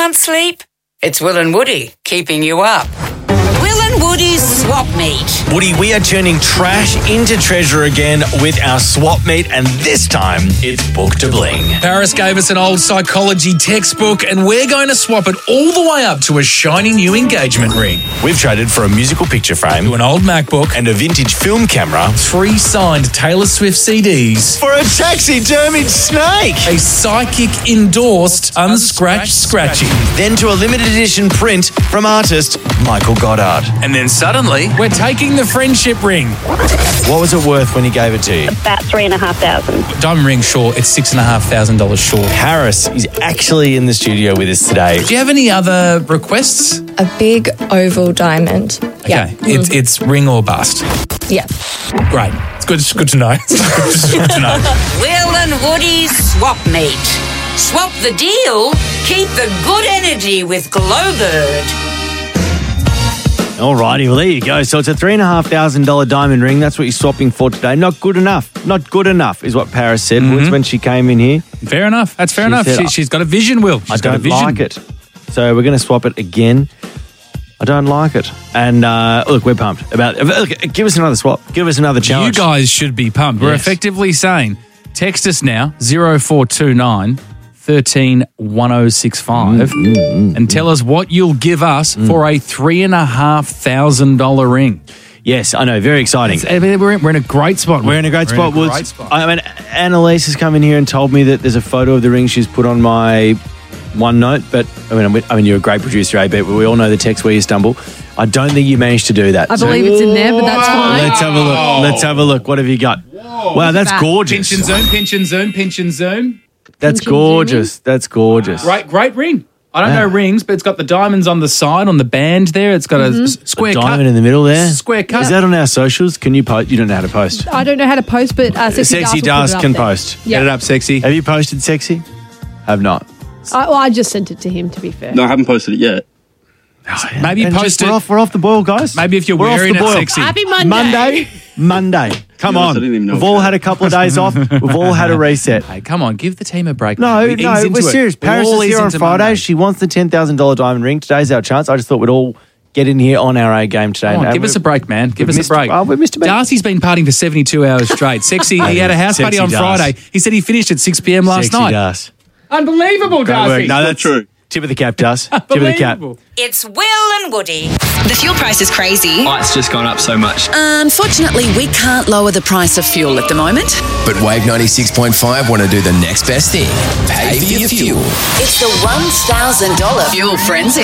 Can't sleep? It's Will and Woody keeping you up. Will and Woody's Swap Meet. Woody, we are turning trash into treasure again with our swap meet, and this time it's Book to Bling. Paris gave us an old psychology textbook, and we're going to swap it all the way up to a shiny new engagement ring. We've traded for a musical picture frame, To an old MacBook, and a vintage film camera 3 signed Taylor Swift CDs, for a taxidermied snake. a psychic endorsed unscratched scratchy. Then to a limited edition print from artist Michael Goddard. And then suddenly, we're taking the friendship ring. What was it worth when he gave it to you? About $3,500. Diamond ring short, it's $6,500 short. Paris is actually in the studio with us today. Do you have any other requests? A big oval diamond. Okay, it's ring or bust. Yeah. Great. It's good to know. It's good to know. Will and Woody's Swap Meet. Swap the deal, keep the good energy with Glowbird. Alrighty, well there you go. So it's a $3,500 diamond ring. That's what you're swapping for today. Not good enough. Not good enough is what Paris said when she came in here. Fair enough. That's fair enough. said, She's got a vision, Will. I don't like it. So we're going to swap it again. I don't like it. And look, we're pumped about it. Look, give us another swap. Give us another challenge. You guys should be pumped. We're Yes. effectively saying, text us now, 0429 13 1065, and tell us what you'll give us for a $3,500 ring. Yes, I know. Very exciting. We're in a great spot. We're in a great spot, Woods. Great spot. I mean, Annalise has come in here and told me that there's a photo of the ring she's put on my OneNote, but I mean, you're a great producer, AB, but we all know the text where you stumble. I don't think you managed to do that. I believe it's in there, but that's fine. Let's have a look. Let's have a look. What have you got? Wow, that's gorgeous. Pinch and zoom, pinch and zoom, pinch and zoom. That's gorgeous. That's gorgeous. Great ring. I don't know rings, but it's got the diamonds on the side, on the band there. It's got a square cut. Diamond in the middle there. Square cut. Is that on our socials? Can you post? You don't know how to post. I don't know how to post, but Sexy Dust can post. Yeah. Get it up, sexy. Have you posted Sexy? Have not. I just sent it to him, to be fair. No, I haven't posted it yet. Maybe And post it. We're off the boil, guys. Maybe if you're We're off wearing the it boil. sexy. Happy Monday. Monday. Come Yeah, I on. didn't even know We've all that. had a couple of days off. We've all had a reset. Hey, come on, give the team a break. No, mate. We ease into we're it. serious. We Paris all is ease here on into Friday. Monday. She wants the $10,000 diamond ring. Today's our chance. I just thought we'd all get in here on our A game today. Come on, give us a break, man. Give us a break. We missed a beat. Darcy's been partying for 72 hours straight. Sexy, he had a house party Sexy on Darcy. Friday. He said he finished at 6 p.m. last Sexy night. Darcy. Unbelievable, Great work. Darcy. No, that's true. Tip of the cap, Darcy. Tip of the cap. Unbelievable. It's Will and Woody. The fuel price is crazy. Oh, it's just gone up so much. Unfortunately, we can't lower the price of fuel at the moment. But Wave 96.5 want to do the next best thing. Pay for your fuel. It's the $1,000 fuel frenzy.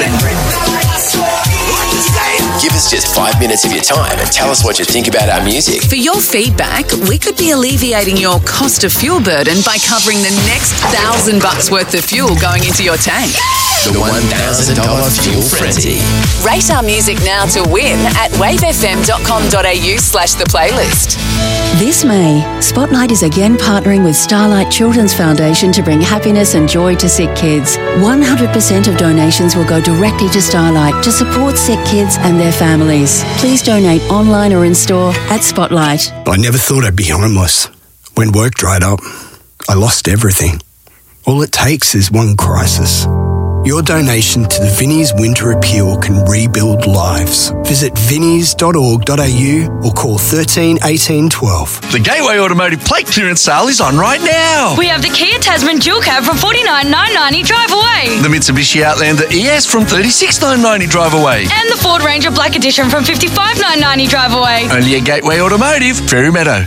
Give us just 5 minutes of your time and tell us what you think about our music. For your feedback, we could be alleviating your cost of fuel burden by covering the next $1,000 worth of fuel going into your tank. The $1,000 Fuel Frenzy. Rate our music now to win at wavefm.com.au/the playlist. This May, Spotlight is again partnering with Starlight Children's Foundation to bring happiness and joy to sick kids. 100% of donations will go directly to Starlight to support sick kids and their families. Please donate online or in store at Spotlight. I never thought I'd be homeless. When work dried up, I lost everything. All it takes is one crisis. Your donation to the Vinnie's Winter Appeal can rebuild lives. Visit vinnies.org.au or call 13 18 12. The Gateway Automotive plate clearance sale is on right now. We have the Kia Tasman Dual Cab from $49,990 drive away. The Mitsubishi Outlander ES from $36,990 drive away. And the Ford Ranger Black Edition from $55,990 drive away. Only at Gateway Automotive, Fairy Meadow.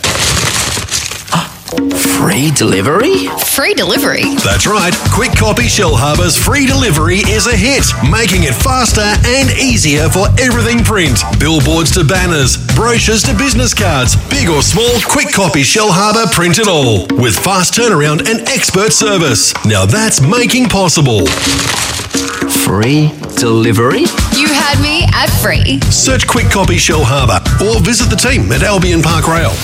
Free delivery? Free delivery? That's right. Quick Copy Shellharbour's free delivery is a hit, making it faster and easier for everything print. Billboards to banners, brochures to business cards, big or small, Quick Copy Shellharbour print it all. With fast turnaround and expert service. Now that's making possible. Free delivery? You had me at free. Search Quick Copy Shellharbour or visit the team at Albion Park Rail.